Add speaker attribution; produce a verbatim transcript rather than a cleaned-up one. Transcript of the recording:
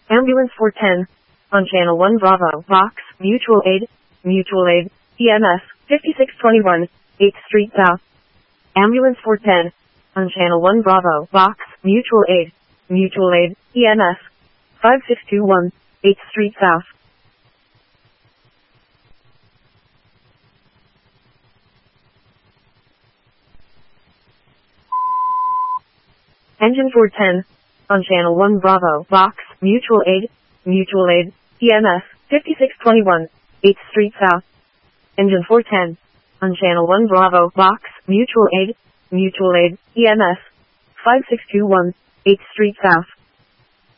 Speaker 1: Ambulance four ten. On Channel one Bravo, Vox, Mutual Aid, Mutual Aid, E M S, fifty-six twenty-one, eighth Street South. Ambulance four ten. On Channel one Bravo, Vox, Mutual Aid, Mutual Aid, E M S, five six two one, eighth Street South. Engine four ten. On Channel one Bravo, Vox, Mutual Aid, Mutual Aid, E M S, fifty-six twenty-one, eighth Street South. Engine four ten. On Channel one Bravo, Vox, Mutual Aid, Mutual Aid, E M S, five six two one, eighth Street South.